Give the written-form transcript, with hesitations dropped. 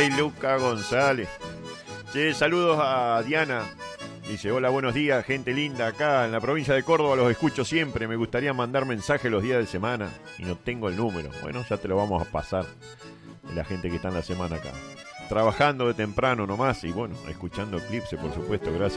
Soy Luca González. Che, saludos a Diana. Dice, hola, buenos días, gente linda. Acá en la provincia de Córdoba los escucho siempre. Me gustaría mandar mensajes los días de semana y no tengo el número. Bueno, ya te lo vamos a pasar. De la gente que está en la semana acá. Trabajando de temprano nomás y bueno, escuchando Eclipse, por supuesto. Gracias.